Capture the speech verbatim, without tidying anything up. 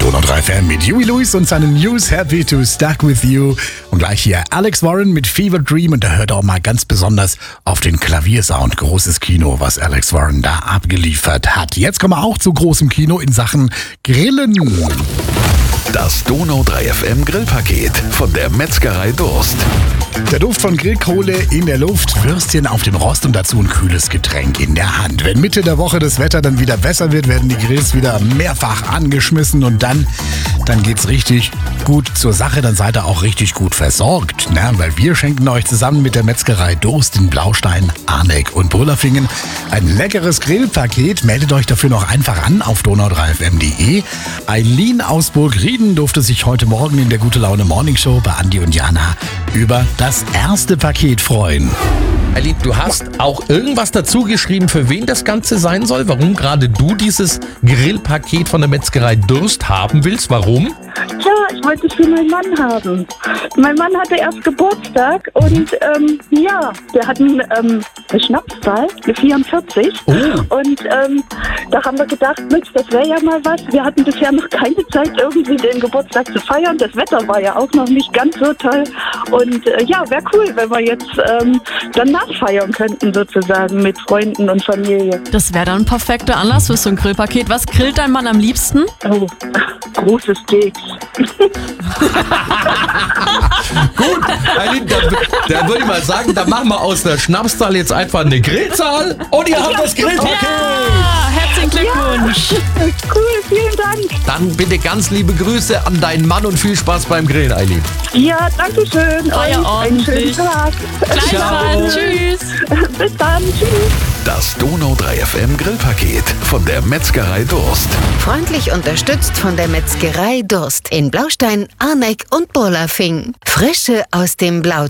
Donau drei F M mit Huey Lewis und seinen News. Happy to Stuck With You. Und gleich hier Alex Warren mit Fever Dream. Und da hört auch mal ganz besonders auf den Klaviersound. Großes Kino, was Alex Warren da abgeliefert hat. Jetzt kommen wir auch zu großem Kino in Sachen Grillen. Das Donau drei F M Grillpaket von der Metzgerei Durst. Der Duft von Grillkohle in der Luft, Würstchen auf dem Rost und dazu ein kühles Getränk in der Hand. Wenn Mitte der Woche das Wetter dann wieder besser wird, werden die Grills wieder mehrfach angeschmissen und dann, dann geht's richtig gut zur Sache. Dann seid ihr auch richtig gut versorgt, ne? Weil wir schenken euch zusammen mit der Metzgerei Durst in Blaustein, Arneck und Brüllerfingen ein leckeres Grillpaket. Meldet euch dafür noch einfach an auf donau drei f m punkt de. Eileen aus Burgrieden durfte sich heute Morgen in der Gute Laune Morning Show bei Andi und Jana über das erste Paket freuen. Eileen, du hast auch irgendwas dazu geschrieben, für wen das Ganze sein soll? Warum gerade du dieses Grillpaket von der Metzgerei Durst haben willst? Warum? Ja, ich wollte es für meinen Mann haben. Mein Mann hatte erst Geburtstag und ähm, ja, der hat einen, ähm, eine Schnapszahl, eine vierundvierzig. Oh. Und ähm, da haben wir gedacht, Mensch, das wäre ja mal was. Wir hatten bisher noch keine Zeit, irgendwie den Geburtstag zu feiern. Das Wetter war ja auch noch nicht ganz so toll. Und äh, ja, wäre cool, wenn wir jetzt ähm, dann nachfeiern könnten, sozusagen, mit Freunden und Familie. Das wäre dann ein perfekter Anlass für so ein Grillpaket. Was grillt dein Mann am liebsten? Oh, große Steaks. Gut, Eileen, da, da würde ich mal sagen, da machen wir aus der Schnapszahl jetzt einfach eine Grillzahl und ihr habt das Grillpaket. Ja, herzlichen Glückwunsch. Cool, vielen Dank. Dann bitte ganz liebe Grüße an deinen Mann und viel Spaß beim Grillen, Eileen. Ja, danke schön. Feier Euch einen schönen ordentlich. Tag. Gleichfalls. Tschüss. Bis dann. Tschüss. Das Donau drei F M Grillpaket von der Metzgerei Durst. Freundlich unterstützt von der Metzgerei Durst in Blaustein, Arneck und Brüllerfingen. Frische aus dem Blautau.